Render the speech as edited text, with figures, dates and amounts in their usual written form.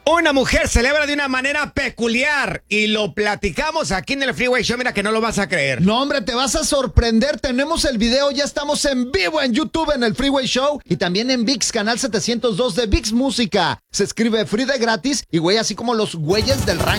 Una mujer celebra de una manera peculiar y lo platicamos aquí en el Freeway Show. Mira que no lo vas a creer. No, hombre, te vas a sorprender. Tenemos el video, ya estamos en vivo en YouTube en el Freeway Show y también en ViX, canal 702 de ViX Música. Se escribe free de gratis y güey, así como los güeyes del rancho.